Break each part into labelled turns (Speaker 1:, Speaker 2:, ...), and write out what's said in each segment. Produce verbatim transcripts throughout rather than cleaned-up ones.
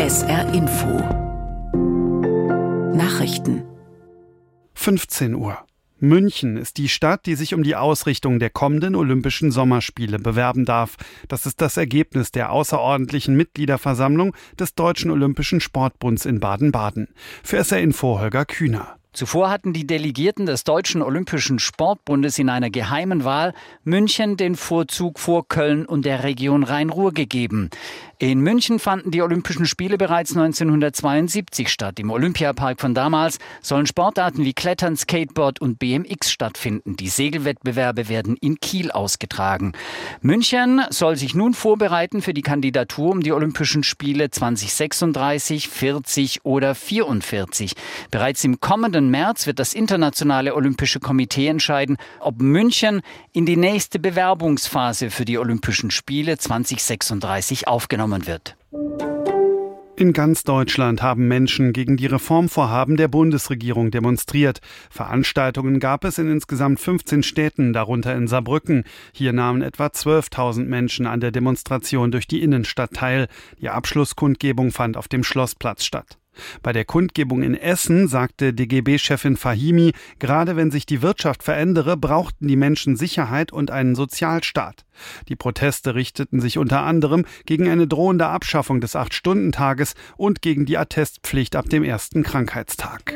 Speaker 1: S R Info. Nachrichten.
Speaker 2: fünfzehn Uhr. München ist die Stadt, die sich um die Ausrichtung der kommenden Olympischen Sommerspiele bewerben darf. Das ist das Ergebnis der außerordentlichen Mitgliederversammlung des Deutschen Olympischen Sportbunds in Baden-Baden. Für S R Info Holger Kühner.
Speaker 3: Zuvor hatten die Delegierten des Deutschen Olympischen Sportbundes in einer geheimen Wahl München den Vorzug vor Köln und der Region Rhein-Ruhr gegeben. In München fanden die Olympischen Spiele bereits neunzehnhundertzweiundsiebzig statt. Im Olympiapark von damals sollen Sportarten wie Klettern, Skateboard und B M X stattfinden. Die Segelwettbewerbe werden in Kiel ausgetragen. München soll sich nun vorbereiten für die Kandidatur um die Olympischen Spiele zweitausendsechsunddreißig, vierzig oder vierundvierzig. Bereits im kommenden März wird das Internationale Olympische Komitee entscheiden, ob München in die nächste Bewerbungsphase für die Olympischen Spiele zweitausendsechsunddreißig aufgenommen wird.
Speaker 2: In ganz Deutschland haben Menschen gegen die Reformvorhaben der Bundesregierung demonstriert. Veranstaltungen gab es in insgesamt fünfzehn Städten, darunter in Saarbrücken. Hier nahmen etwa zwölftausend Menschen an der Demonstration durch die Innenstadt teil. Die Abschlusskundgebung fand auf dem Schlossplatz statt. Bei der Kundgebung in Essen sagte D G B-Chefin Fahimi, gerade wenn sich die Wirtschaft verändere, brauchten die Menschen Sicherheit und einen Sozialstaat. Die Proteste richteten sich unter anderem gegen eine drohende Abschaffung des Acht-Stunden-Tages und gegen die Attestpflicht ab dem ersten Krankheitstag.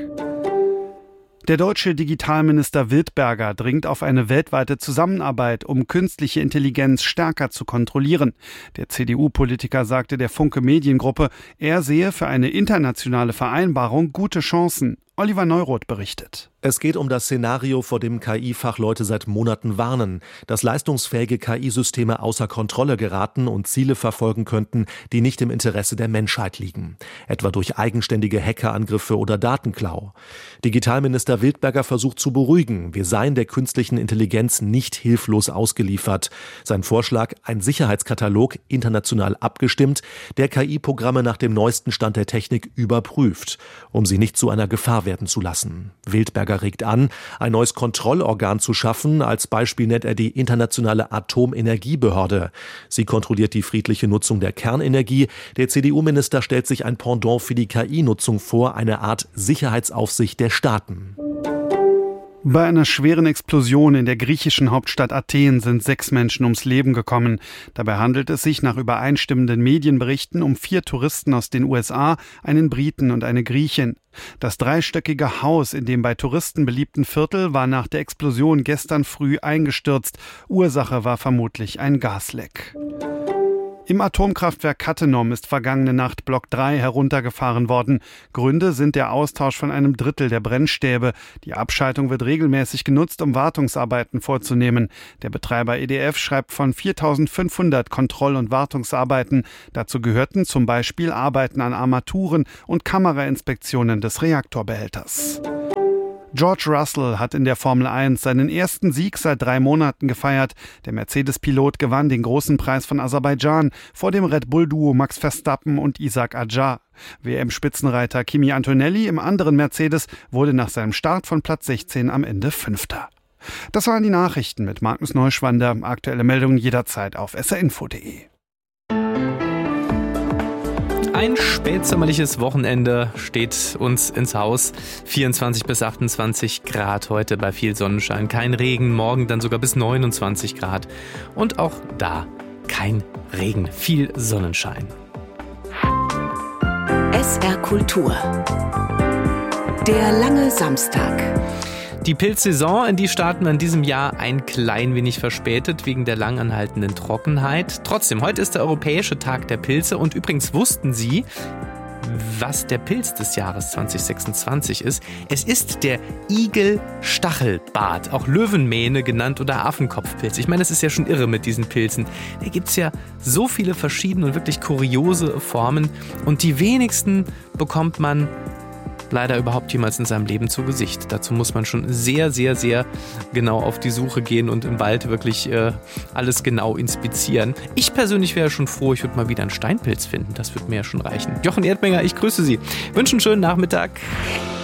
Speaker 2: Der deutsche Digitalminister Wildberger dringt auf eine weltweite Zusammenarbeit, um künstliche Intelligenz stärker zu kontrollieren. Der C D U-Politiker sagte der Funke Mediengruppe, er sehe für eine internationale Vereinbarung gute Chancen. Oliver Neuroth berichtet.
Speaker 4: Es geht um das Szenario, vor dem K I-Fachleute seit Monaten warnen, dass leistungsfähige K I-Systeme außer Kontrolle geraten und Ziele verfolgen könnten, die nicht im Interesse der Menschheit liegen, etwa durch eigenständige Hackerangriffe oder Datenklau. Digitalminister Wildberger versucht zu beruhigen, wir seien der künstlichen Intelligenz nicht hilflos ausgeliefert. Sein Vorschlag, ein Sicherheitskatalog, international abgestimmt, der K I-Programme nach dem neuesten Stand der Technik überprüft, um sie nicht zu einer Gefahr werden zu lassen. Wildberger regt an, ein neues Kontrollorgan zu schaffen. Als Beispiel nennt er die Internationale Atomenergiebehörde. Sie kontrolliert die friedliche Nutzung der Kernenergie. Der C D U-Minister stellt sich ein Pendant für die K I-Nutzung vor, eine Art Sicherheitsaufsicht der Staaten.
Speaker 2: Bei einer schweren Explosion in der griechischen Hauptstadt Athen sind sechs Menschen ums Leben gekommen. Dabei handelt es sich nach übereinstimmenden Medienberichten um vier Touristen aus den U S A, einen Briten und eine Griechin. Das dreistöckige Haus in dem bei Touristen beliebten Viertel war nach der Explosion gestern früh eingestürzt. Ursache war vermutlich ein Gasleck. Im Atomkraftwerk Cattenom ist vergangene Nacht Block drei heruntergefahren worden. Gründe sind der Austausch von einem Drittel der Brennstäbe. Die Abschaltung wird regelmäßig genutzt, um Wartungsarbeiten vorzunehmen. Der Betreiber E D F schreibt von viertausendfünfhundert Kontroll- und Wartungsarbeiten. Dazu gehörten zum Beispiel Arbeiten an Armaturen und Kamerainspektionen des Reaktorbehälters. George Russell hat in der Formel eins seinen ersten Sieg seit drei Monaten gefeiert. Der Mercedes-Pilot gewann den großen Preis von Aserbaidschan vor dem Red Bull-Duo Max Verstappen und Isaac Adjar. W M-Spitzenreiter Kimi Antonelli im anderen Mercedes wurde nach seinem Start von Platz sechzehn am Ende Fünfter. Das waren die Nachrichten mit Magnus Neuschwander. Aktuelle Meldungen jederzeit auf s r info punkt d e.
Speaker 5: Ein spätsommerliches Wochenende steht uns ins Haus. vierundzwanzig bis achtundzwanzig Grad heute bei viel Sonnenschein. Kein Regen, morgen dann sogar bis neunundzwanzig Grad. Und auch da kein Regen, viel Sonnenschein.
Speaker 1: S R Kultur. Der lange Samstag.
Speaker 5: Die Pilzsaison, in die starten wir in diesem Jahr ein klein wenig verspätet wegen der lang anhaltenden Trockenheit. Trotzdem, heute ist der Europäische Tag der Pilze und übrigens wussten Sie, was der Pilz des Jahres zwanzig sechsundzwanzig ist? Es ist der Igel-Stachelbart, auch Löwenmähne genannt oder Affenkopfpilz. Ich meine, es ist ja schon irre mit diesen Pilzen. Da gibt es ja so viele verschiedene und wirklich kuriose Formen und die wenigsten bekommt man leider überhaupt jemals in seinem Leben zu Gesicht. Dazu muss man schon sehr, sehr, sehr genau auf die Suche gehen und im Wald wirklich äh, alles genau inspizieren. Ich persönlich wäre schon froh, ich würde mal wieder einen Steinpilz finden. Das würde mir ja schon reichen. Jochen Erdmenger, ich grüße Sie. Wünsche einen schönen Nachmittag.